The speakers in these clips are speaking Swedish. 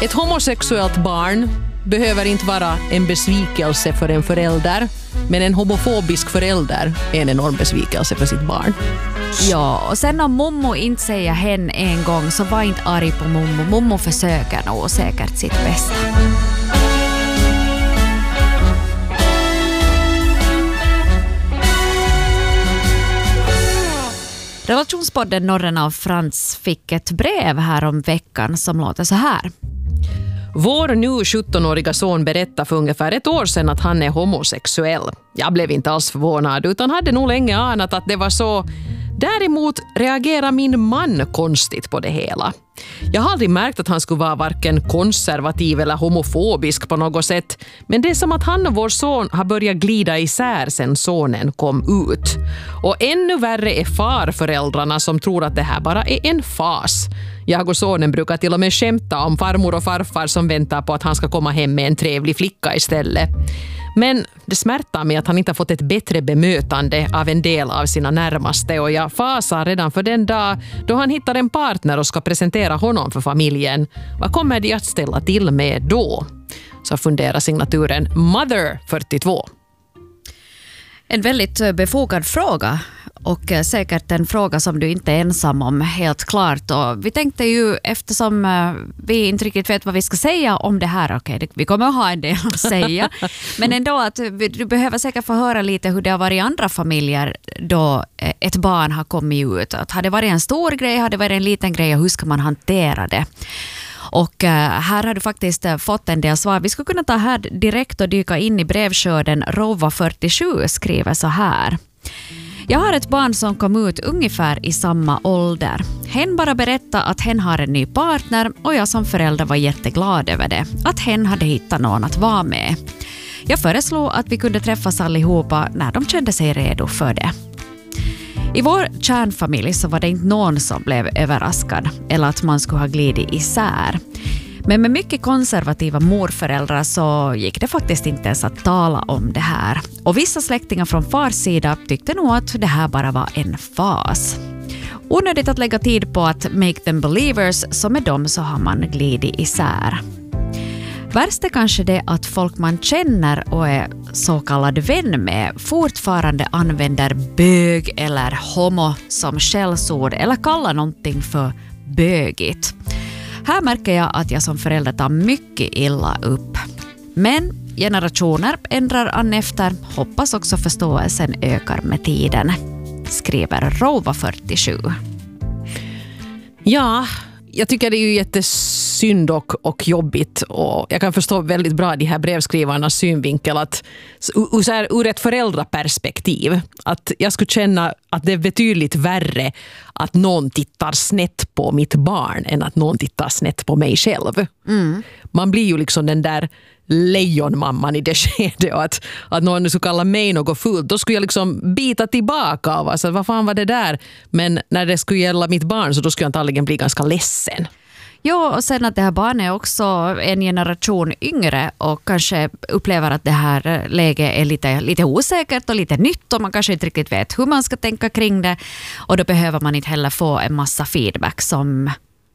Ett homosexuellt barn behöver inte vara en besvikelse för en förälder, men en homofobisk förälder är en enorm besvikelse för sitt barn. Ja, och sen om mommo inte säger hen en gång så var inte arg på mommo. Mommo försöker nog säkert sitt bästa. Relationspodden Norren av Frans fick ett brev här om veckan som låter så här. Vår nu 17-åriga son berättade för ungefär ett år sedan att han är homosexuell. Jag blev inte alls förvånad utan hade nog länge anat att det var så. Däremot reagerar min man konstigt på det hela. Jag har aldrig märkt att han skulle vara varken konservativ eller homofobisk på något sätt. Men det är som att han och vår son har börjat glida isär sedan sonen kom ut. Och ännu värre är farföräldrarna som tror att det här bara är en fas. Jag och sonen brukar till och med skämta om farmor och farfar som väntar på att han ska komma hem med en trevlig flicka istället. Men det smärtar mig att han inte har fått ett bättre bemötande av en del av sina närmaste och jag fasar redan för den dag då han hittar en partner och ska presentera honom för familjen. Vad kommer de att ställa till med då? Så funderar signaturen Mother 42. En väldigt befogad fråga och säkert en fråga som du inte är ensam om, helt klart. Och vi tänkte ju, eftersom vi inte riktigt vet vad vi ska säga om det här, okej, vi kommer att ha en del att säga, men ändå att du behöver säkert få höra lite hur det har varit i andra familjer då ett barn har kommit ut. Att har det varit en stor grej, har det varit en liten grej och hur ska man hantera det? Och här har du faktiskt fått en del svar. Vi skulle kunna ta här direkt och dyka in i brevskörden. Rova 47 skriver så här. Jag har ett barn som kom ut ungefär i samma ålder. Hen bara berättade att hen har en ny partner och jag som förälder var jätteglad över det. Att hen hade hittat någon att vara med. Jag föreslog att vi kunde träffas allihopa när de kände sig redo för det. I vår kärnfamilj så var det inte någon som blev överraskad eller att man skulle ha glidit isär. Men med mycket konservativa morföräldrar så gick det faktiskt inte ens att tala om det här. Och vissa släktingar från fars sida tyckte nog att det här bara var en fas. Onödigt att lägga tid på att make them believers, så med dem så har man glidit isär. Värst är kanske det att folk man känner och är så kallad vän med fortfarande använder bög eller homo som skällsord eller kallar någonting för bögigt. Här märker jag att jag som förälder tar mycket illa upp. Men generationer ändrar an efter, hoppas också förståelsen ökar med tiden, skriver Rova 47. Ja, jag tycker det är ju jättesynd och jobbigt och jag kan förstå väldigt bra de här brevskrivarnas synvinkel att ur ett föräldraperspektiv att jag skulle känna att det är betydligt värre att någon tittar snett på mitt barn än att någon tittar snett på mig själv. Mm. Man blir ju liksom den där lejonmamman i det skedet och att någon skulle kalla mig något fult, då skulle jag liksom bita tillbaka av alltså, vad fan var det där? Men när det skulle gälla mitt barn så då skulle jag antagligen bli ganska ledsen. Ja, och sen att det här barnet är också en generation yngre och kanske upplever att det här läget är lite osäkert och lite nytt och man kanske inte riktigt vet hur man ska tänka kring det och då behöver man inte heller få en massa feedback som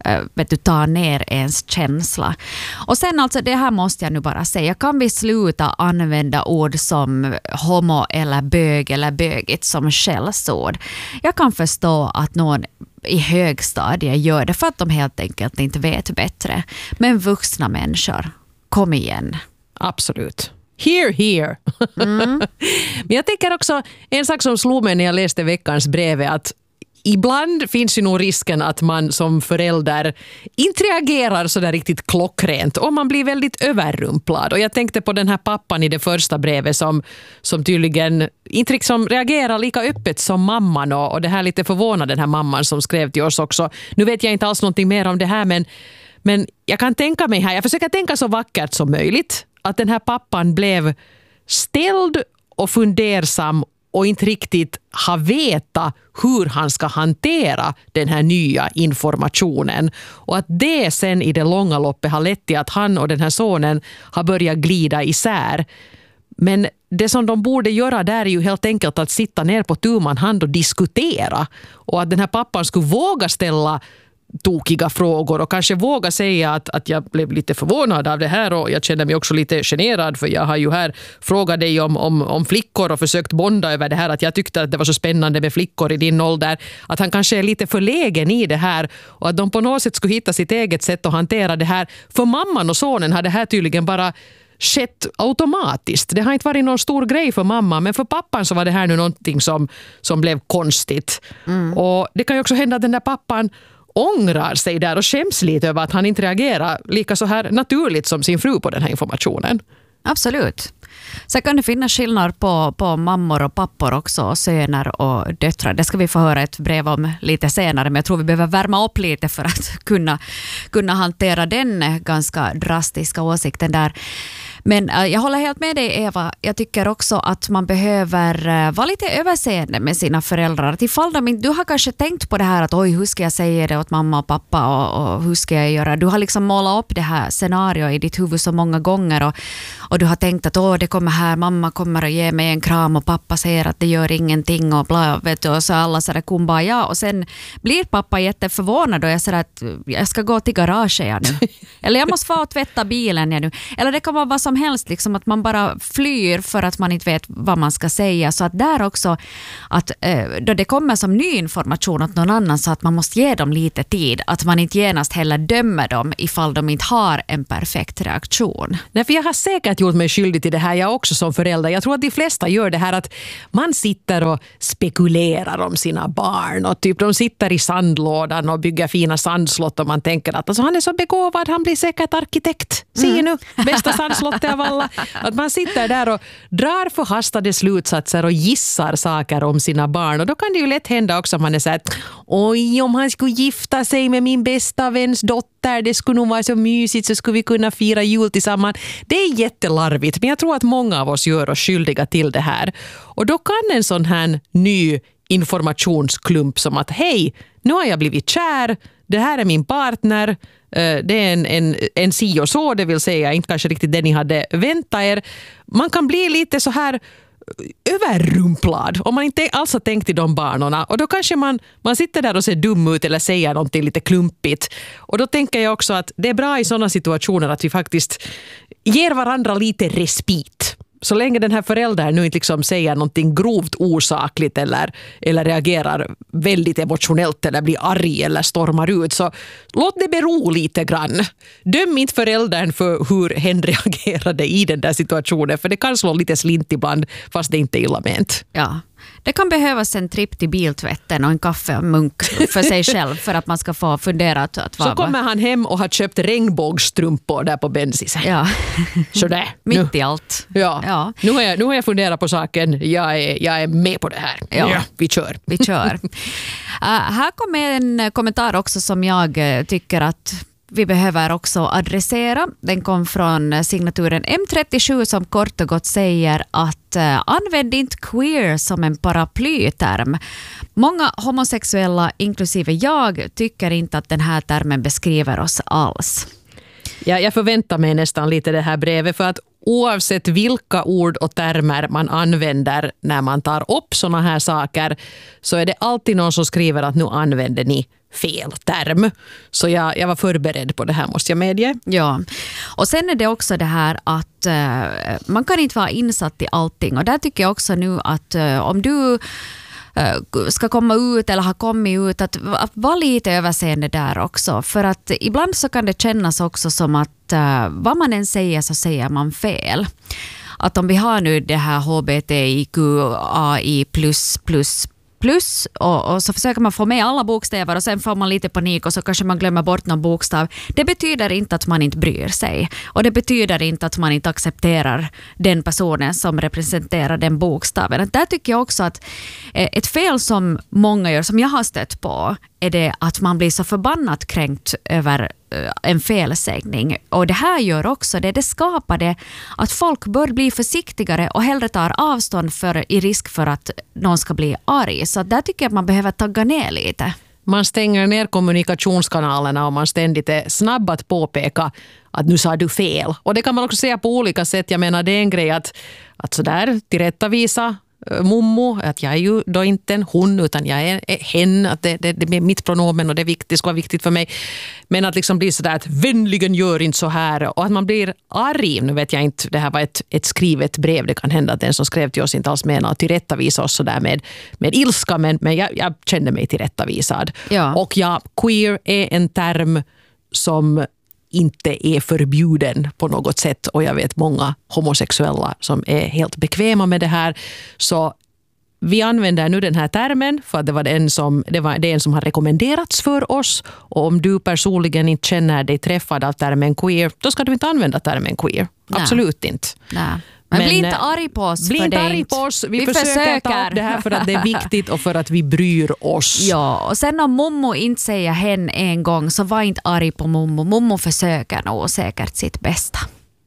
tar ner ens känsla. Och sen alltså det här måste jag nu bara säga, kan vi sluta använda ord som homo eller bög eller bögigt som skällsord? Jag kan förstå att någon i högstadiet gör det för att de helt enkelt inte vet bättre. Men vuxna människor, kom igen. Absolut. Here. Men jag tänker också, en sak som slog mig när jag läste veckans brev är att ibland finns ju nog risken att man som förälder inte reagerar så där riktigt klockrent och man blir väldigt överrumplad. Och jag tänkte på den här pappan i det första brevet som tydligen inte liksom reagerar lika öppet som mamman och det här lite förvånade den här mamman som skrev till oss också. Nu vet jag inte alls någonting mer om det här men jag kan tänka mig här, jag försöker tänka så vackert som möjligt att den här pappan blev ställd och fundersam och inte riktigt har vetat hur han ska hantera den här nya informationen. Och att det sen i det långa loppet har lett till att han och den här sonen har börjat glida isär. Men det som de borde göra där är ju helt enkelt att sitta ner på tu man hand och diskutera. Och att den här pappan skulle våga ställa tokiga frågor och kanske våga säga att jag blev lite förvånad av det här och jag känner mig också lite generad för jag har ju här frågat dig om flickor och försökt bonda över det här att jag tyckte att det var så spännande med flickor i din ålder. Att han kanske är lite förlägen i det här och att de på något sätt skulle hitta sitt eget sätt att hantera det här. För mamman och sonen har det här tydligen bara skett automatiskt. Det har inte varit någon stor grej för mamma, men för pappan så var det här nu någonting som blev konstigt. Och det kan ju också hända att den där pappan ångrar sig där och skäms lite över att han inte reagerar lika så här naturligt som sin fru på den här informationen. Absolut. Så kan det finnas skillnad på mammor och pappor också, söner och döttrar. Det ska vi få höra ett brev om lite senare, men jag tror vi behöver värma upp lite för att kunna hantera den ganska drastiska åsikten där. Men jag håller helt med dig, Eva. Jag tycker också att man behöver vara lite överseende med sina föräldrar. Att ifall du har kanske tänkt på det här att oj, hur ska jag säga det åt mamma och pappa och hur ska jag göra? Du har liksom målat upp det här scenariot i ditt huvud så många gånger och du har tänkt att det kommer här, mamma kommer att ge mig en kram och pappa säger att det gör ingenting och bla, vet du, och så alla sådär kumbaya och sen blir pappa jätteförvånad och jag säger att jag ska gå till garaget nu. Eller jag måste få tvätta bilen nu. Eller det kan vara vad som helst, liksom att man bara flyr för att man inte vet vad man ska säga. Så att där också, att då det kommer som ny information åt någon annan så att man måste ge dem lite tid. Att man inte genast heller dömer dem ifall de inte har en perfekt reaktion. Nej, för jag har säkert gjort mig skyldig till det här, jag också som förälder. Jag tror att de flesta gör det här att man sitter och spekulerar om sina barn och typ de sitter i sandlådan och bygger fina sandslott och man tänker att alltså, han är så begåvad, han blir säkert arkitekt. Se nu, bästa sandslottet av alla. Att man sitter där och drar förhastade slutsatser och gissar saker om sina barn. Och då kan det ju lätt hända också att man är så här, oj, om han skulle gifta sig med min bästa väns dotter, det skulle nog vara så mysigt, så skulle vi kunna fira jul tillsammans. Det är jättelarvigt, men jag tror att många av oss gör oss skyldiga till det här. Och då kan en sån här ny informationsklump som att hej, nu har jag blivit kär, det här är min partner, det är en si och så, det vill säga inte kanske riktigt det ni hade väntat er. Man kan bli lite så här överrumplad om man inte alls har tänkt i de banorna. Och då kanske man sitter där och ser dum ut eller säger någonting lite klumpigt. Och då tänker jag också att det är bra i sådana situationer att vi faktiskt ger varandra lite respit. Så länge den här föräldern nu inte liksom säger någonting grovt osakligt eller reagerar väldigt emotionellt eller blir arg eller stormar ut, så låt det bero lite grann. Döm inte föräldern för hur hen reagerade i den där situationen, för det kan slå lite slint ibland fast det inte är illa ment. Ja. Det kan behövas en tripp till biltvätten och en kaffemunk för sig själv för att man ska få fundera. Så kommer han hem och har köpt regnbågsstrumpor där på Bensisen. Ja. Så där. Mitt i allt. Ja. Nu har jag funderat på saken. Jag är med på det här. Ja, vi kör. Här kommer en kommentar också som jag tycker att vi behöver också adressera. Den kom från signaturen M37 som kort och gott säger att använd inte queer som en paraplyterm. Många homosexuella, inklusive jag, tycker inte att den här termen beskriver oss alls. Ja, jag förväntar mig nästan lite det här brevet, för att oavsett vilka ord och termer man använder när man tar upp såna här saker, så är det alltid någon som skriver att nu använder ni fel term. Så jag var förberedd på det här, måste jag medge. Ja, och sen är det också det här att man kan inte vara insatt i allting. Och där tycker jag också nu att om du ska komma ut eller har kommit ut, att vara lite överseende där också. För att ibland så kan det kännas också som att vad man än säger så säger man fel. Att om vi har nu det här HBTIQAI++, och så försöker man få med alla bokstäver och sen får man lite panik och så kanske man glömmer bort någon bokstav. Det betyder inte att man inte bryr sig. Och det betyder inte att man inte accepterar den personen som representerar den bokstaven. Där tycker jag också att ett fel som många gör, som jag har stött på, är det att man blir så förbannat kränkt över en felsägning. Och det här gör också det skapar det att folk bör bli försiktigare och hellre tar avstånd i risk för att någon ska bli arg. Så där tycker jag att man behöver tagga ner lite. Man stänger ner kommunikationskanalerna och man ständigt är snabb att påpeka att nu sa du fel. Och det kan man också säga på olika sätt. Jag menar, det är en grej att sådär tillrättavisa mommo, att jag är ju då inte en hon utan jag är hen, att det är mitt pronomen och det ska vara viktigt för mig. Men att liksom bli sådär att vänligen gör inte så här och att man blir arg. Nu vet jag inte, det här var ett skrivet brev, det kan hända att den som skrev till oss inte alls menar att tillrättavisa oss sådär med ilska, men jag kände mig tillrättavisad. Ja. Och queer är en term som inte är förbjuden på något sätt och jag vet många homosexuella som är helt bekväma med det här, så vi använder nu den här termen för att det är en som har rekommenderats för oss, och om du personligen inte känner dig träffad av termen queer, då ska du inte använda termen queer. Nej. Absolut inte. Nej. Men bli inte arg på oss. Bli inte arg på oss. Vi försöker ta upp det här för att det är viktigt och för att vi bryr oss. Ja, och sen om mommo inte säger hen en gång, så var inte arg på mommo. Mommo försöker nog säkert sitt bästa.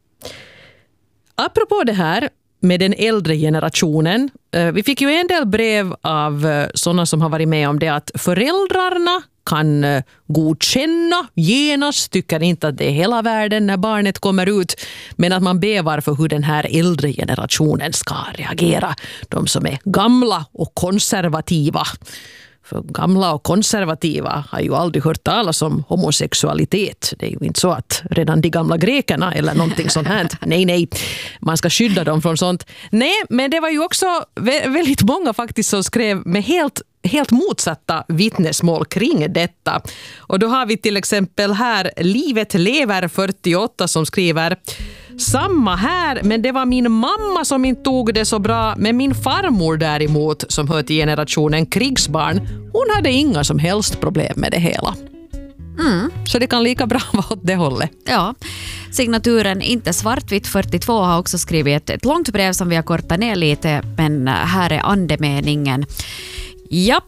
Apropå det här med den äldre generationen. Vi fick ju en del brev av sådana som har varit med om det, att föräldrarna kan godkänna genast, tycker inte att det är hela världen när barnet kommer ut, men att man bävar för hur den här äldre generationen ska reagera. De som är gamla och konservativa. För gamla och konservativa har ju aldrig hört talas om homosexualitet. Det är ju inte så att redan de gamla grekerna eller någonting sånt här. Nej, man ska skydda dem från sånt. Nej, men det var ju också väldigt många faktiskt som skrev med helt motsatta vittnesmål kring detta. Och då har vi till exempel här Livet lever 48 som skriver: samma här, men det var min mamma som inte tog det så bra, men min farmor däremot, som hör till generationen krigsbarn, hon hade inga som helst problem med det hela. Så det kan lika bra vara åt det hållet. Ja, signaturen inte svartvitt 42 har också skrivit ett långt brev som vi har kortat ner lite, men här är andemeningen. Japp,